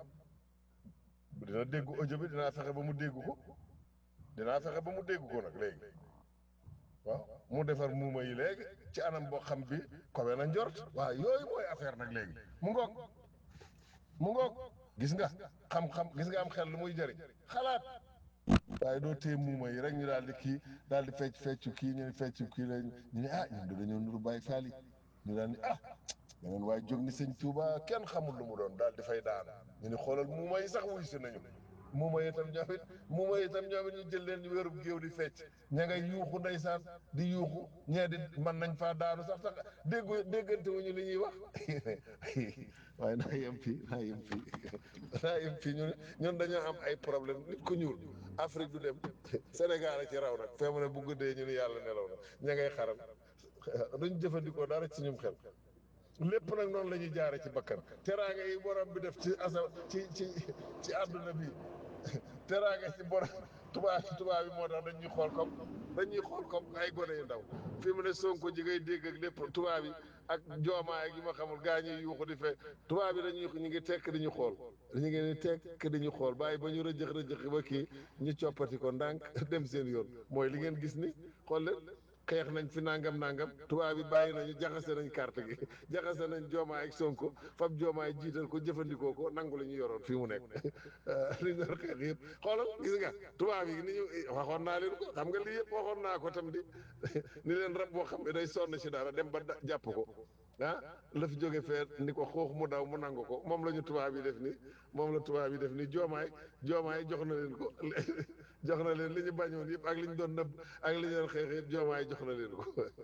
dina dégg audio bi dinaa fexe ba mu dégg ko dinaa fexe ba mu dégg ko nag léegi waaw mu defar muuma yi léegi ci anam boo xam bi kowe na njort waaw yooyu mooy affaire nag léegi mu ngoog mu ngoog gis nga xam-xam gis nga am xel lu muy jëriñ xalaat waaye doo téye muuma yi rek ñu daal di kii daal di fecc feccu kii ñu ne feccu kii la ñu ne ah ñun de dañoo nuru bàyyi faal yi ñu daal ni ah beneen waaye jóg ni sëñ Tuuba kenn xamul lu mu doon daal di fay daanu ñu ni xoolal muuma yi sax wuy si nañu muuma yi itam ñoom it muuma yi itam ñoom it ñu jël leen wérub géew di fecc ña ngay yuuxu ndeysaan di yuuxu ñee di mën nañ faa daanu sax sax déggu déggante wuñu li ñuy wax waaye naa yem fii naa yem fii naa yem fii ñun ñun dañoo am ay problème nit ku ñuul Afrique du dem Sénégal a ci raw nag fee mu ne bu guddee ñu ni yàlla nelaw na ña ngay xaram duñ jëfandikoo dara ci ñum xel lépp nag noonu la ñuy jaare ci bakkan teraanga yi borom bi def ci asa ci ci ci àdduna bi teraanga ci borom tubaab tubaab bi moo tax dañuy xool comme dañuy xool comme ay gone yu ndaw fi mu ne Sonko ji ngay dégg ak lépp tubaab yi ak joomaay ak yi ma xamul gaa ñuy yuuxu di fe tubaab bi dañuy ñu ngi tekk di ñu xool ñu ngi ni tekk di ñu xool bàyyi ba ñu rëjëx rëjëx ba kii ñu coppati ko ndànk dem seen yoon mooy li ngeen gis ni xool leen xeex nañ fi nangam nangam tubaab bi bàyyi nañu jaxase nañ carte gi jaxase nañ joomaay ak Sonko fab joomaay jiital ko jëfandikoo ko nangu la ñu yoroon fii mu nekk li ñu xeex yëpp xoolal gis nga tubaab yi ni ñu waxoon naa leen ko xam nga lii yëpp waxoon naa ko tam di ni leen rab boo xam ne day sonn si dara dem ba jàpp ko ah la fi jóge fee ni ko xoox mu daw mu nangu ko moom la ñu tubaab yi def ni moom la tubaab yi def ni joomaay joomaay jox na leen ko jox na leen li ñu bañoon yëpp ak li ñu doon nëbb ak li ñu doon xeex yëpp joomaay jox na leen ko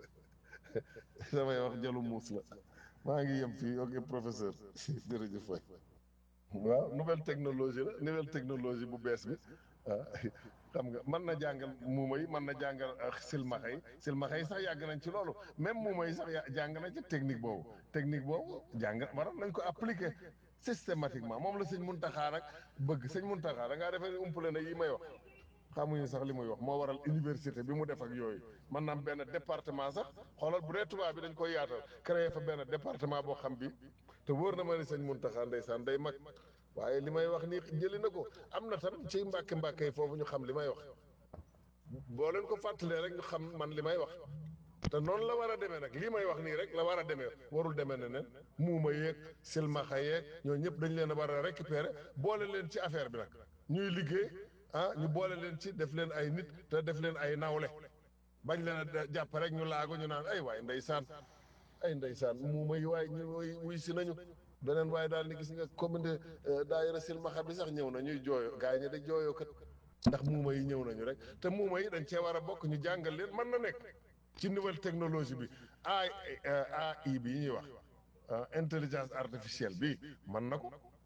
samay wax jëlu muus la maa ngi yem fii ok professeur jërëjëf waay waaw nouvelle technologie la nouvelle technologie bu bees bi ah xam nga mën na jàngal muuma yi mën na jàngal silmaxa yi silmaxa yi sax yàgg nañ ci loolu même muuma yi sax jàng nañ ci technique boobu technique boobu jàng waroon nañ ko appliquer systématiquement moom la sëñ Muntaxa rek bëgg sëñ Muntaxa da ngaa defee ni umpale na yi may wax xamuñu sax li muy wax moo waral université bi mu def ak yooyu man naam benn département sax xoolal bu dee tubaab bi dañ koy yaatal créé fa benn département boo xam bi te wóor na ma ni sëñ Muntaxa ndeysaan day mag waaye li may wax nii jëli na ko am na tam ci mbàkke mbàkke yi foofu ñu xam li may wax boo leen ko fàttalee rek ñu xam man li may wax te noonu la war a demee nag lii may wax nii rek la war a demee warul demee ne nen muuma yeeg silmaxa yeeg ñoo ñëpp dañ leen a war a récupérer boole leen ci affaire bi nag ñuy liggéey ah ñu boole leen ci def leen ay nit te def leen ay nawle bañ leen a jàpp rek ñu laago ñu naan ay waay ndeysaan ay ndeysaan muuma yi waay ñu wuy si nañu beneen waaye daal ni gis nga commune daayira silmaxa bi sax ñëw na ñuy jooyo gaa yi ñi da jooyoo kat ndax muuma yi ñëw nañu rek te muuma yi dañ cee war a bokk ñu jàngal leen mën na nekk ci nouvelle technologie bi A I bi yi ñuy wax intelligence artificielle bi mën na ko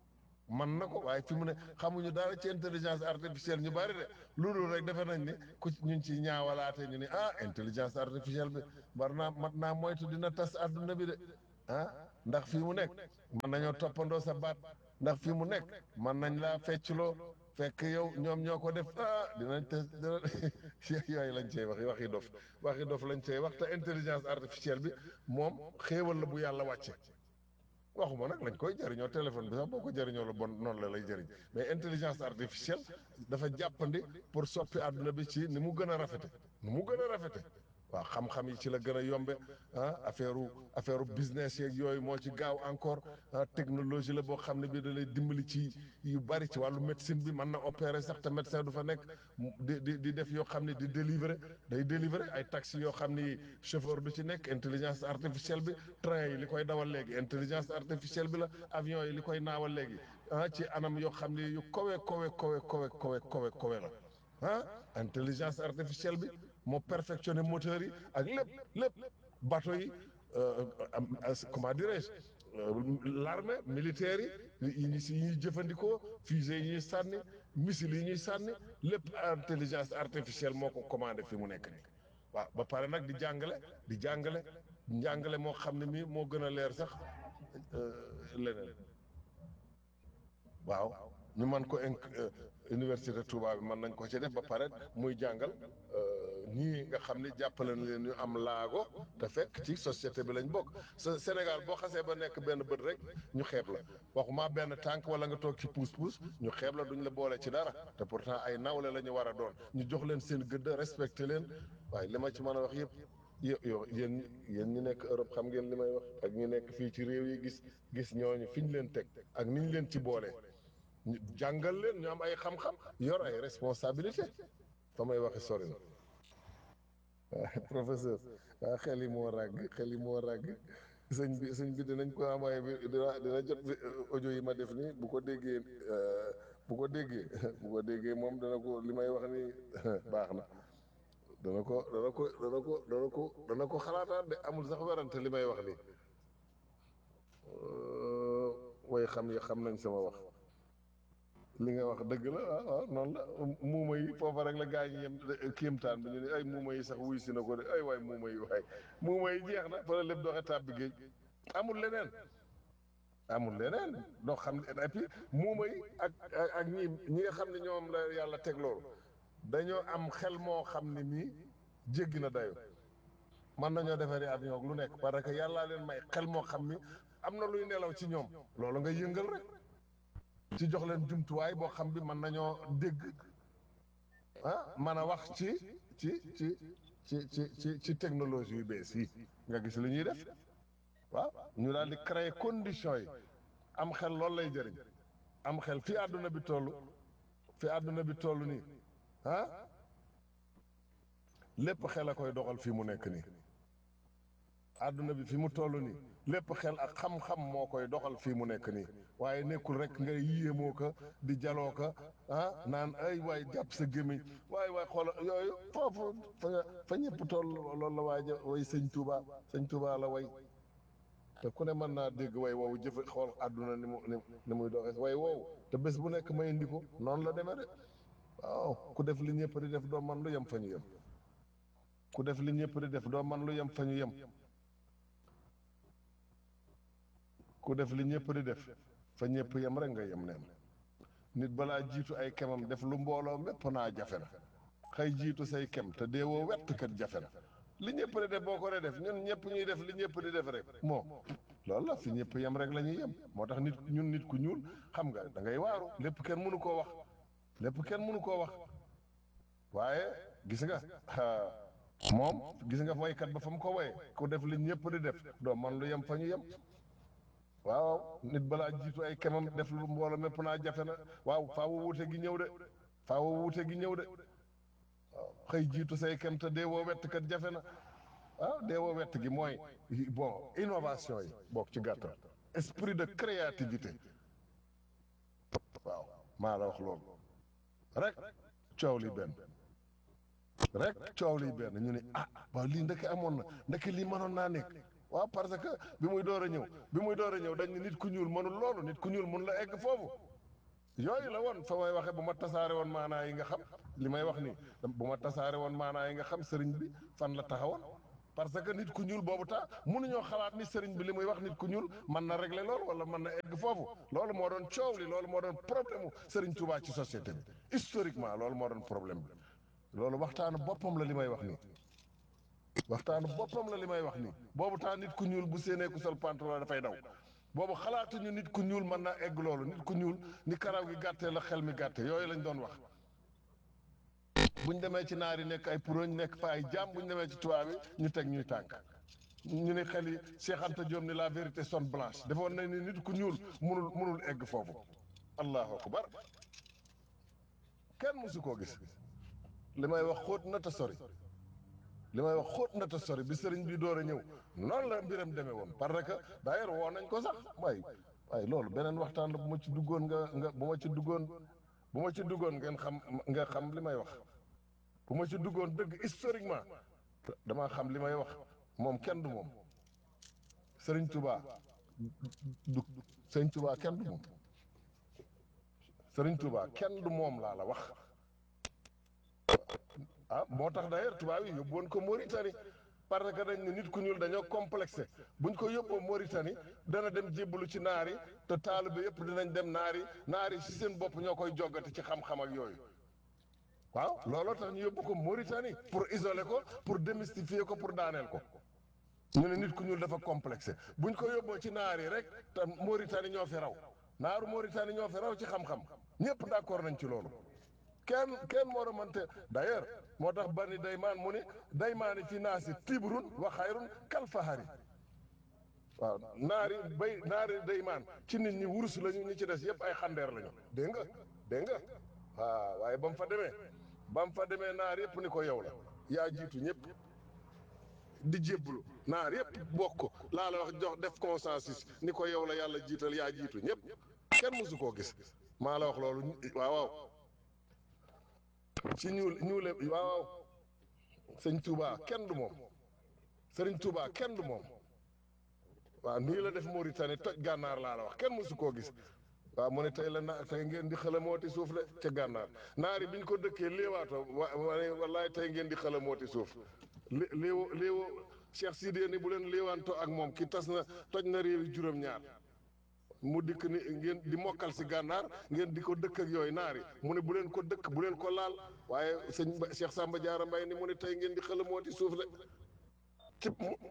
man na ko waaye fi mu ne xamuñu dara ci intelligence artificielle ñu bari de loolu rek defe nañ ni ku ñun ci ñaawalaate ñu ni ah intelligence artificielle bi war naa mat naa moytu dina tas àdduna bi de ah ndax fii mu nekk mën nañoo toppandoo sa baat ndax fii mu nekk mën nañ laa feccloo fekk yow ñoom ñoo ko def ah dinañ te dina yooyu lañ cey wax waxi dof waxi dof lañ cey wax te intelligence artificielle bi moom xéewal la bu yàlla wàcce waxuma nag lañ koy jëriñoo téléphone bi sax boo ko jëriñoo la bon noonu la lay jëriñ mais intelligence artificielle dafa jàppandi pour soppi àdduna bi ci ni mu gën a rafete ni mu gën a rafete waaw xam-xam yi ci la gën a yombe ah affaire affaire business yeeg yooyu moo ci gaaw encore ah technologie la boo xam ne bi da lay dimbali ci yu bari ci wàllu médecine bi mën na opérer sax te médecin du fa nekk di di di def yoo xam ne di délivrer day délivrer ay taxi yoo xam ni chauffeur du ci nekk intelligence artificielle bi train yi li koy dawal léegi intelligence artificielle bi la avion yi li koy naawal léegi ah ci anam yoo xam ne yu kowe kowe kowe kowe kowe kowe kowe la ah intelligence artificielle bi moo perfectionné moteur yi ak lépp lépp bateau yi comment dirais-je l'armée militaire yi yi ñuy yi ñuy jëfandikoo fusée yi ñuy sànni missile yi ñuy sànni lépp intelligence artificielle moo ko commandé fi mu nekk nii waaw ba pare nag di jàngale di jàngale njàngale moo xam ne mii moo gën a leer sax leneen waaw ñu mën ko inc université Touba bi mën nañ ko ci def ba pare muy jàngal ñii nga xam ni jàppale na leen ñu am laago te fekk ci société bi lañ bokk sa Sénégal boo xasee ba nekk benn bët rek ñu xeeb la waxuma benn tànk wala nga toog ci puus-puus ñu xeeb la duñ la boole ci dara te pourtant ay nawle la ñu war a doon ñu jox leen seen gëdd respecté leen waaye li ma ci mën a wax yëpp yo yo yéen yéen ñi nekk Europe xam ngeen li may wax ak ñi nekk fii ci réew yi gis gis ñooñu fi ñu leen teg ak ni ñu leen ci boolee ñu jàngal leen ñu am ay xam-xam yor ay responsabilité fa may waxi sori na waaw professeur waaw xel yi moo ràgg xel yi moo ràgg sëñ bi sëñ bi dinañ ko envoyé bi dina dina jot audio yi ma def nii bu ko déggee bu ko déggee bu ko déggee moom dana ko li may wax nii baax na dana ko dana ko dana ko dana ko dana ko xalaataat de amul sax werante li may wax nii way xam yi xam nañ sama wax li nga wax dëgg la waaw waaw noonu la muuma yi foofa rek la gaa yi yem kéemtaan bi ñu ne ay muuma yi sax wuy si na ko de ay waay muuma yi waay muuma yi jeex na fa la lépp doxe tàbbi géej amul leneen amul leneen doo xam ne et puis muuma yi ak ak ñi ñi nga xam ne ñoom la yàlla teg loolu dañoo am xel moo xam ne nii jéggi na dayo mën nañoo defaree avion ak lu nekk parce que yàllaa leen may xel moo xam ni am na luy nelaw ci ñoom loolu nga yëngal rek ci jox leen jumtuwaay boo xam bi mën nañoo dégg ah mën a wax ci ci ci ci ci ci ci technologie yu bees yi nga gis li ñuy def waaw ñu daal di créer conditions yi am xel loolu lay jëriñ am xel fi àdduna bi toll fi àdduna bi toll nii ah lépp xel a koy doxal fi mu nekk nii àdduna bi fi mu toll nii lépp xel ak xam-xam moo koy doxal fii mu nekk nii waaye nekkul rek nga yéemoo ko di jaloo ko ah naan ay waay jàpp sa gémmiñ waay waay xoola yooyu foofu fa nga fa ñëpp toll loolu la waaja way sëñ Touba sëñ Touba la way te ku ne mën naa dégg way woowu jëfe xool àdduna ni mu ni muy doxee way woowu te bés bu nekk ma indi ko noonu la demee de waaw ku def li ñëpp di def doo man lu yem fa ñu yem ku def li ñëpp di def doo man lu yem fa ñu yem ku def li ñëpp di def fa ñëpp yem rek nga yem neen nit balaa jiitu ay kemam def lu mbooloo mépp naa jafe na xëy jiitu say kem te deewoo wett kat jafe na li ñëpp di def boo ko dee def ñun ñëpp ñuy def li ñëpp di def rek moo loolu la fi ñëpp yem rek la ñuy yem moo tax nit ñun nit ku ñuul xam nga da ngay waaru lépp kenn mënu koo wax lépp kenn mënu koo wax waaye gis nga moom gis nga waykat ba fa mu ko waye ku def li ñëpp di def doo man lu yem fa ñu yem waaw nit balaa jiitu ay kemam def lu mbooloo mépp naa jafe na waaw faawu wuute gi ñëw de faawu wuute gi ñëw de waaw xëy jiitu say kem te deewoo wett kat jafe na waaw deewoo wett gi mooy bon innovation yi bokk ci gàttal esprit de créativité waaw maa la wax loolu rek coow li benn rek coow li benn ñu ne ah waaw lii ndeke amoon na ndeke lii mënoon naa nekk waaw parce que bi muy door a ñëw bi muy door a ñëw dañ ne nit ku ñuul mënul loolu nit ku ñuul mun la egg foofu yooyu la woon fa may waxee bu ma tasaare woon maanaa yi nga xam li may wax nii bu ma tasaare woon maanaa yi nga xam sëriñ bi fan la taxawoon parce que nit ku ñuul boobu taa mënuñoo xalaat ni sëriñ bi li muy wax nit ku ñuul mën na régler loolu wala mën na egg foofu loolu moo doon coow li loolu moo doon problème mu sëriñ Touba ci société bi historiquement loolu moo doon problème bi loolu waxtaanu boppam la li may wax nii waxtaanu boppam la li may wax nii boobu taa nit ku ñuul bu séenee ku sol pantalon dafay daw boobu xalaatuñu nit ku ñuul mën na egg loolu nit ku ñuul ni karaw gi gàttee la xel mi gàtte yooyu lañ doon wax buñ demee ci naar yi nekk ay puroñ nekk fa ay jaam buñ demee ci tubaab yi ñu teg ñuy tànk ñu ni xel yi Cheikh Anta Diop ni la vérité sonne blanche defoon nañ ni nit ku ñuul munul munul egg foofu allahu akbar kenn mësu koo gis li may wax xóot na ta sori li may wax xóot na ta sori bi sëriñ bi door a ñëw noonu la mbiram demee woon parce que d'ailleurs woo nañ ko sax waaye waaye loolu beneen waxtaan la bu ma ci duggoon nga nga bu ma ci duggoon bu ma ci duggoon ngeen xam nga xam li may wax bu ma ci duggoon dëgg historiquement damaa xam li may wax moom kenn du moom Sëriñ Touba du Sëriñ Touba kenn du moom Sëriñ Touba kenn du moom laa la wax ah moo tax d'ailleurs tubaab yi yóbbu woon ko Mauritanie parce que dañ ne nit ku ñuul dañoo complexé buñ ko yóbboo Mauritanie dana dem jébbalu ci naar yi te taalibe yëpp dinañ dem naar yi naar yi si seen bopp ñoo koy joggati ci xam-xam ak yooyu waaw looloo tax ñu yóbbu ko Mauritanie pour isoler ko pour démystifier ko pour daaneel ko ñu ne nit ku ñuul dafa complexé buñ ko yóbboo ci naar yi rek te Mauritanie ñoo fi raw naaru Mauritanie ñoo fi raw ci xam-xam ñëpp d'accord nañ ci loolu kenn kenn moo ramante d'ailleurs moo tax bani daymaan mu ni daymaani fi naasi tibrun wa xayrun kalfahari waaw naari bay naari daymaan ci nit ñi wurus lañu ñi ci des yëpp ay xandeer lañu dégg nga dégg nga waaw waaye ba mu fa demee ba mu fa demee naar yëpp ni ko yow la yaa jiitu ñëpp di jébbalu naar yëpp bokk laa la wax jox def consensus ni ko yow la yàlla jiital yaa jiitu ñëpp kenn mësu koo gis maa la wax loolu waaw waaw ci ñuul ñuule waaw waaw sëñ Touba kenn du moom sëriñ Touba kenn du moom waaw nii la def Mauritanie toj gànnaar laa la wax kenn mësu koo gis waaw mu ne tey la na tey ngeen di xalamooti suuf de ca gànnaar naari bi ñu ko dëkkee léewaato wa wallaay tey ngeen di xalamooti suuf lé léewo léewo Cheikh Sidé ni bu leen léewaanto ak moom ki tas na toj na réew yi juróom-ñaar mu dikk ni ngeen di mokkal si gànnaar ngeen di ko dëkk ak yooyu naari mu ne bu leen ko dëkk bu leen ko laal waaye sëñ Cheikh Samba Diarra Mbaye ni mu ne tey ngeen di xalamooti suuf de cib mu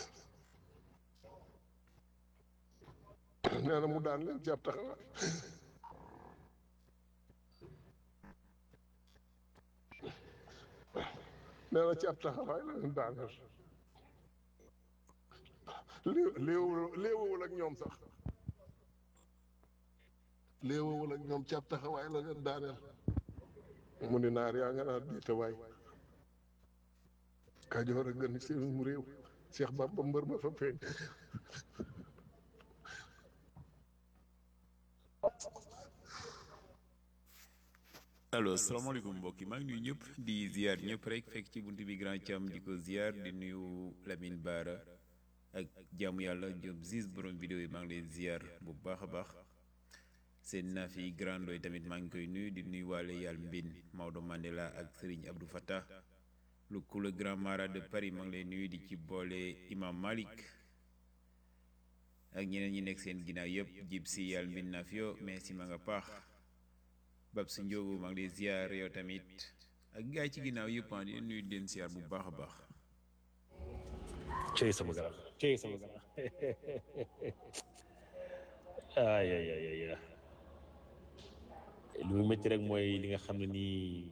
nee na mu daan leen ci ab taxawaay nee na ci ab taxawaay la leen daaneel léew léewul léewul ak ñoom sax léewul ak ñoom ci ab taxawaay la leen daaneel mu ni naar yaa nga naan diite waay Kajoor a gën seen mu réew Cheikh Bamba mbër ma fa feeñ alors salaamaaleykum mbokk yi maa ngi nuyu ñëpp di ziar ñëpp rek fekk ci buntu bi Grand Thiam di ko ziar di nuyu Lamine Bara ak jaamu yàlla Diop Ziz borom vidéo yi maa ngi leen ziar bu baax a baax seen naa fi Grand Ndoy tamit maa ngi koy nuyu di nuyu waale yàlla Mbin Maodo Mandela ak Serigne Abdou Fattah lu ku le grand mara de Paris maa ngi lay nuyu di ci boole Imam Malik ak ñeneen ñi nekk seen ginnaaw yëpp jib si yàlla Mbin naa fi yo mais si ma nga paax bab si njóobu maa ngi lay ziar yow tamit ak gaay ci ginnaaw yëpp ah di nuyu di leen ziar bu baax a baax. cey sama gara cey sama gara ay ay ay ay li mu métti rek mooy li nga xam ne nii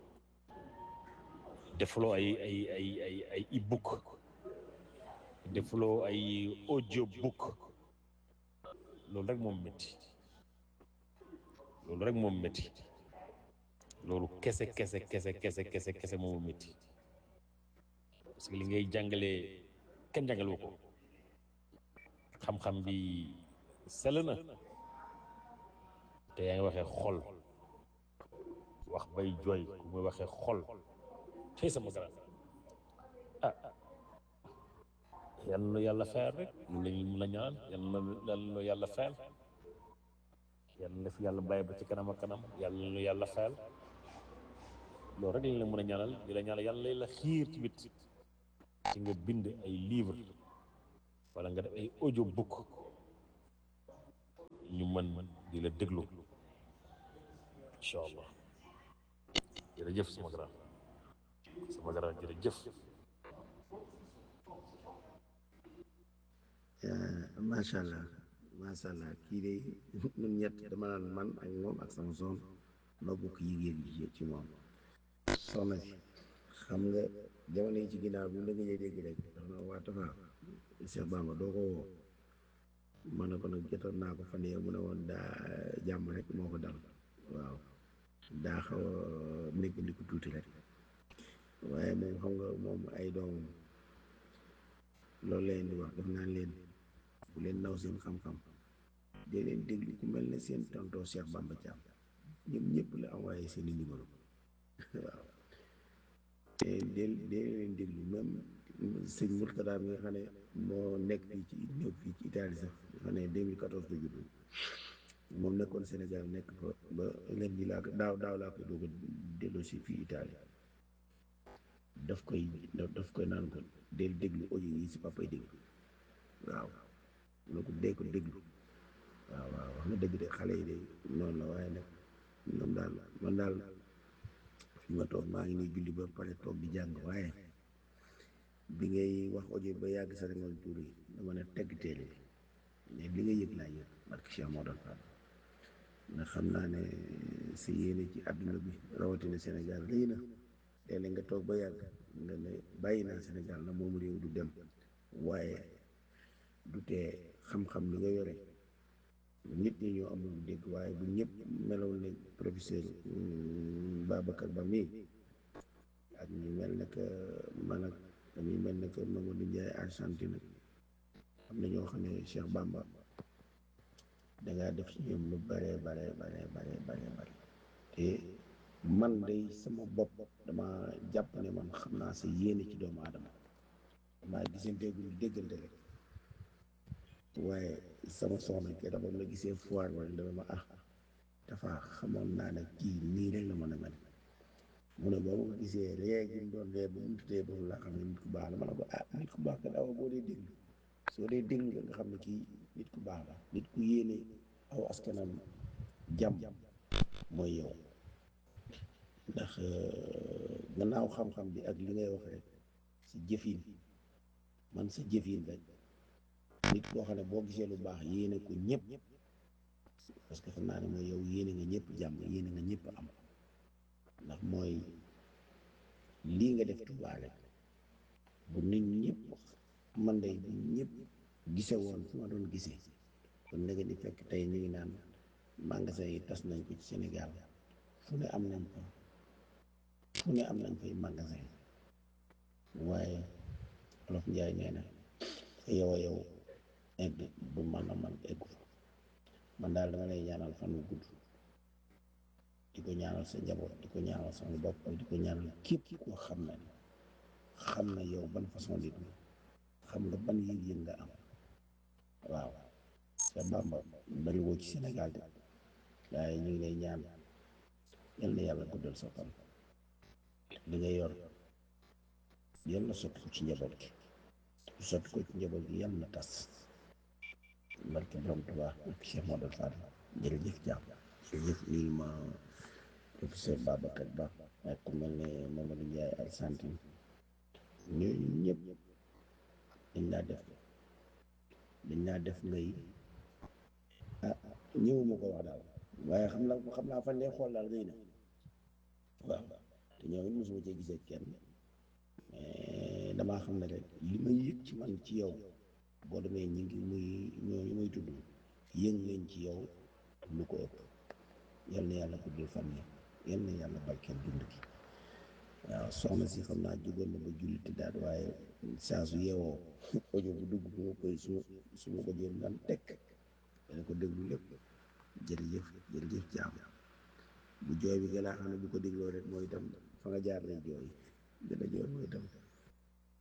defuloo ay ay ay ay ay e-book defuloo ay audio book loolu rek moom métti loolu rek moom métti loolu kese kese kese kese kese kese moom métti parce que li ngay jàngalee kenn jàngalu ko xam-xam bi sell na te yaa ngi waxee xol wax bay jooy ku muy waxee xol tey sama gara ah yal na yàlla fayal rek lu lañu mun a ñaan yal na yàlla fayal yàlla na fi yàlla bàyyi ba ci kanam ak kanam yàlla na yàlla fayal loolu rek lañ la mën a ñaanal di la ñaanal yàlla la xiir ci bit ci nga bind ay livre wala nga def ay audio book ñu mën di la déglu incha allah jërëjëf sama grand sama grand jërëjëf. macha allah macha allah kii de ñun ñett dama naan man ak moom ak sama son noo bokk yëg-yëg ji ci moom soxna si xam nga jamono yi ci ginnaaw bi mu la gëjee dégg rek dafa na waa Tafa Cheikh Bamba doo ko woo ma ne ko nag jotoon naa ko fan yii mu ne woon daa jàmm rek moo ko dal waaw daa xaw a nekk ndi ko tuuti rek waaye moom xam nga moom ay doomam loolu leen di wax def naan leen bu leen naw seen xam-xam dee leen déglu ku mel ne seen tonton Cheikh Bamba Thiam ñoom ñëpp la envoyé seen i numéro waaw te dee dee leen déglu même sëñ Mourtada mi nga xam ne moo nekk fii ci ñëw fii ci Italie sax nga xam ne deux mille quatorze la judd moom nekkoon Sénégal nekk fa ba leen di laa ko daaw daaw laa koy doog a delloo si fii Italie daf koy daf koy naan ko del déglu audio yi si papay déglu waaw loo ko dee ko déglu waaw waaw wax nga dëgg de xale yi de noonu la waaye nag ñoom daal man daal fi ma toog maa ngi nii julli ba pare toog di jàng waaye bi ngay wax audio ba yàgg sa rengoon tuur yi dama ne tegg teele bi mais li nga yëg laa yëg barke Cheikh moo doon faat ndax xam naa ne si yéene ci àdduna bi rawatina Sénégal rëy na léeg-léeg nga toog ba yàgg nga ne bàyyi naa Sénégal na moom réew du dem waaye du tee xam-xam li nga yore nit ñi ñoo amul dégg waaye bu ñëpp meloon ne professeur Babacar Ba mii ak ñu mel ne que man ak dañuy mel ne que Mamadou Ndiaye Argentine am na ñoo xam ne Cheikh Bamba dangaa def ci ñoom lu bare bare bare bare bare bare te man day sama bopp dama jàpp ne man xam naa sa yéene ci doomu aadama damaa gisanteegul déggante rek waaye sama soxna ke dafa la gisee foire wala dama ma ah dafa xamoon naa ne kii nii rek la mën a mel mu ne boobu nga gisee ree gi mu doon ree ba mu tuddee boobu laa xam ne nit ku baax la ma ne ko ah nit ku baax ka daawa boo dee déglu soo dee déglu nga xam ne kii nit ku baax la nit ku yéene aw askanam jàmm mooy yow ndax gannaaw xam-xam bi ak li ngay wax rek si jëfin man sa jëfin rek nit koo xam ne boo gisee lu baax yéene ko ñëpp parce que xam naa ne mooy yow yéene nga ñëpp jàmm yéene nga ñëpp am ndax mooy lii nga def Tuubaa rek bu nit ñëpp man day bu ñëpp gise woon fu ma doon gisee kon nag di fekk tey ñu ngi naan magasin yi tas nañ ko ci Sénégal fu ne am nañ ko fu ne am nañ fay magasin waaye Olof Njaay nee na yow a yow egg bu man a man eggu fa man daal dama lay ñaanal fan wu gudd di ko ñaanal sa njaboot di ko ñaanal sama bopp di ko ñaanal képp koo xam ne xam na yow ban façon nit nga xam nga ban yëg-yëg nga am waaw sa Bamba bari woo ci Sénégal de waaye ñu ngi lay ñaan yal na yàlla guddal sa fan li nga yor yal na sotti ko ci njaboot gi sotti ko ci njaboot gi yal na tas barke borom Tuubaa barke Cheikh Modou Fall jërëjëf jàmm jërëjëf nii ma professeur Babacar Ba ak ku mel ne Mamadou Ndiaye Argentine ñooñu ñëpp dañ laa def dañ laa def ngay ah ñëwuma ko wax daal waaye xam naa xam naa fan lay xool daal ngay na waaw te ñoom it mosuma cee gisee kenn mais damaa xam ne rek li may yëg ci man ci yow boo demee ñi ngi muy ñooñu muy tudd yëg nañ ci yow lu ko ëpp yal na yàlla guddal fan yi yal na yàlla barkeel dund gi waaw soxna si xam naa jógoon na ba julli ti daal waaye saa su yeewoo audio bu dugg bu ma koy su su ma ko jël daan tekk dana ko déglu lépp jërëjëf jërëjëf jaam bu jooy bi nga laa xam ne bu ko dégloo rek mooy itam fa nga jaar lay jooy dana jooy mooy itam